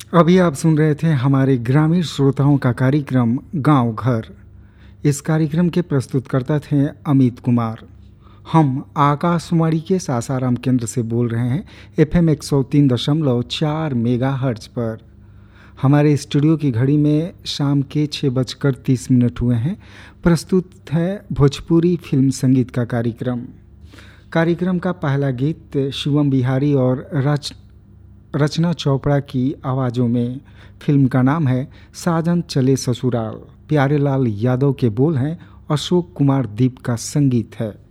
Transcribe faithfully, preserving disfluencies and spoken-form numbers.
अभी आप सुन रहे थे हमारे ग्रामीण श्रोताओं का कार्यक्रम गांव घर। इस कार्यक्रम के प्रस्तुतकर्ता थे अमित कुमार। हम आकाशवाणी के सासाराम केंद्र से बोल रहे हैं एफ एम एक सौ तीन दशमलव चार मेगा हर्ट्ज पर। हमारे स्टूडियो की घड़ी में शाम के छः बजकर तीस मिनट हुए हैं। प्रस्तुत है भोजपुरी फिल्म संगीत का कार्यक्रम। कार्यक्रम का पहला गीत शिवम बिहारी और राज रचना चोपड़ा की आवाज़ों में। फिल्म का नाम है साजन चले ससुराल। प्यारेलाल यादव के बोल हैं, अशोक कुमार दीप का संगीत है।